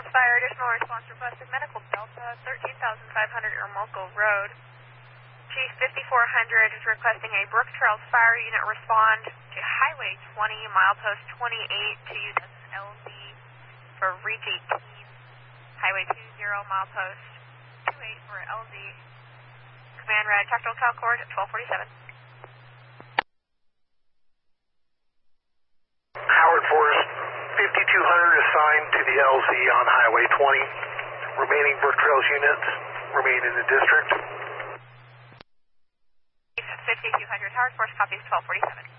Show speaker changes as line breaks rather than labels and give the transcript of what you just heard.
Trails Fire, additional response requested, Medical Delta, 13,500 Ermolco Road. Chief 5400 is requesting a Brook Trails Fire unit respond to Highway 20, milepost 28 to use as an LZ for Reach 18. Highway 20, milepost 28 for LZ. Command red, tactical CalCord at 1247.
Howard Forest, 5200 assigned to the LZ on Highway 20. Remaining Brook Trails units remain in the district.
5200, Howard Forest copies 1247.